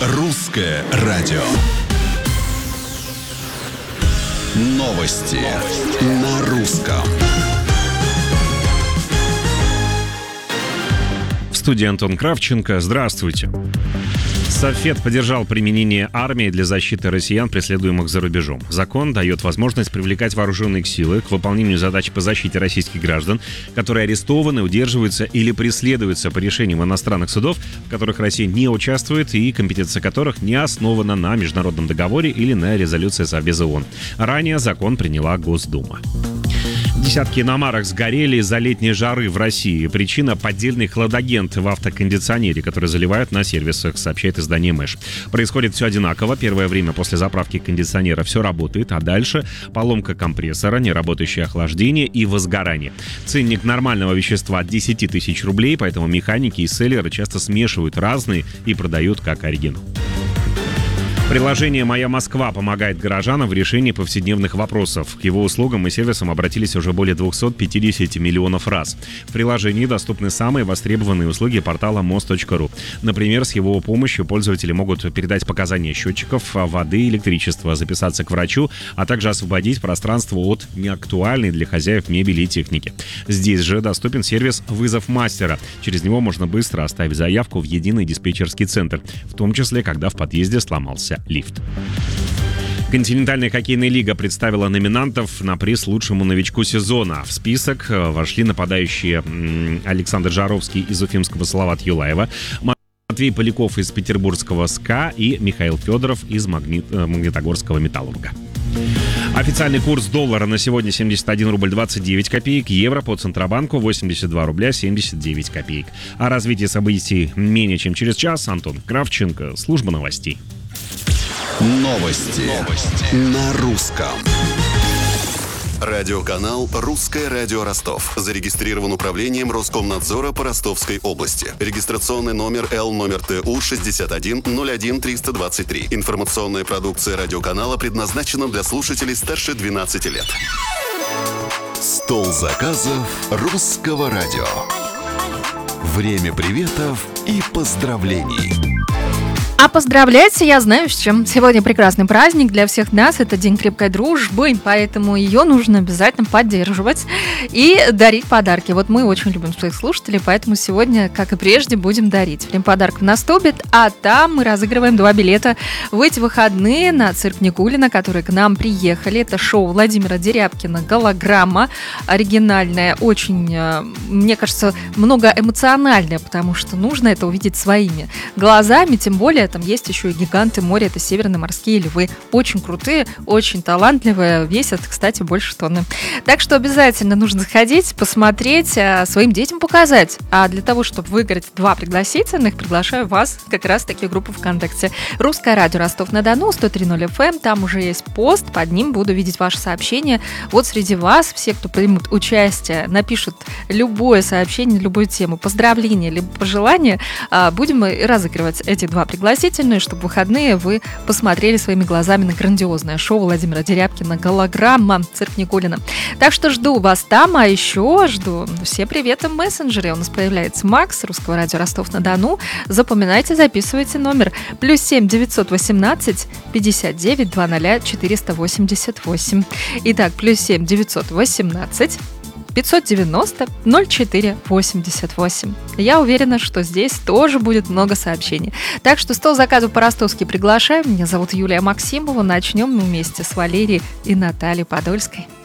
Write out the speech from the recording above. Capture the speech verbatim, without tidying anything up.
Русское радио. Новости, Новости. На русском. В студии Антон Кравченко. Здравствуйте. Совет поддержал применение армии для защиты россиян, преследуемых за рубежом. Закон дает возможность привлекать вооруженные силы к выполнению задач по защите российских граждан, которые арестованы, удерживаются или преследуются по решениям иностранных судов, в которых Россия не участвует и компетенция которых не основана на международном договоре или на резолюции Совбеза ООН. Ранее закон приняла Госдума. Десятки иномарок сгорели из-за летней жары в России. Причина — поддельный хладагент в автокондиционере, который заливают на сервисах, сообщает издание Мэш. Происходит все одинаково. Первое время после заправки кондиционера все работает, а дальше поломка компрессора, неработающее охлаждение и возгорание. Ценник нормального вещества от десять тысяч рублей, поэтому механики и селлеры часто смешивают разные и продают как оригинал. Приложение «Моя Москва» помогает горожанам в решении повседневных вопросов. К его услугам и сервисам обратились уже более двести пятьдесят миллионов раз. В приложении доступны самые востребованные услуги портала мост точка ру. Например, с его помощью пользователи могут передать показания счетчиков воды и электричества, записаться к врачу, а также освободить пространство от неактуальной для хозяев мебели и техники. Здесь же доступен сервис «Вызов мастера». Через него можно быстро оставить заявку в единый диспетчерский центр, в том числе, когда в подъезде сломался лифт. Континентальная хоккейная лига представила номинантов на приз лучшему новичку сезона. В список вошли нападающие Александр Жаровский из уфимского Салават Юлаева, Матвей Поляков из петербургского СКА и Михаил Федоров из Магнит... Магнитогорского Металлурга. Официальный курс доллара на сегодня семьдесят один рубль двадцать девять копеек, евро по Центробанку восемьдесят два рубля семьдесят девять копеек. О развитии событий менее чем через час. Антон Кравченко, служба новостей. Новости. Новости. На русском. Радиоканал «Русское радио Ростов». Зарегистрирован управлением Роскомнадзора по Ростовской области. Регистрационный номер Л номер Т У шестьдесят один ноль один триста двадцать три. Информационная продукция радиоканала предназначена для слушателей старше двенадцати лет. Стол заказов Русского радио. Время приветов и поздравлений. А поздравлять я знаю с чем. Сегодня прекрасный праздник для всех нас. Это День крепкой дружбы, поэтому ее нужно обязательно поддерживать и дарить подарки. Вот мы очень любим своих слушателей, поэтому сегодня, как и прежде, будем дарить. Время подарков наступит, а там мы разыгрываем два билета в эти выходные на цирк Никулина, которые к нам приехали. Это шоу Владимира Дерябкина «Голограмма». Оригинальное, очень, мне кажется, многоэмоциональное, потому что нужно это увидеть своими глазами, тем более там есть еще и гиганты моря, это северные морские львы. Очень крутые, очень талантливые, весят, кстати, больше тонны. Так что обязательно нужно заходить, посмотреть, своим детям показать. А для того, чтобы выиграть два пригласительных, приглашаю вас как раз в такие группы ВКонтакте. Русское радио Ростов-на-Дону, сто три ноль эф эм, там уже есть пост, под ним буду видеть ваши сообщения. Вот среди вас, все, кто примут участие, напишут любое сообщение, любую тему, поздравление, либо пожелание, будем разыгрывать эти два пригласительных, чтобы в выходные вы посмотрели своими глазами на грандиозное шоу Владимира Дерябкина «Голограмма», цирк Никулина. Так что жду вас там, а еще жду все приветы в мессенджере. У нас появляется Макс, Русского радио Ростов-на-Дону. Запоминайте, записывайте номер плюс семь девятьсот восемнадцать пятьдесят девять двадцать четыреста восемьдесят восемь. Итак, плюс семь девятьсот восемнадцать пятьсот девяносто ноль четыре восемьдесят восемь. Я уверена, что здесь тоже будет много сообщений. Так что стол заказов по-ростовски приглашаем. Меня зовут Юлия Максимова. Начнем мы вместе с Валерией и Натальей Подольской.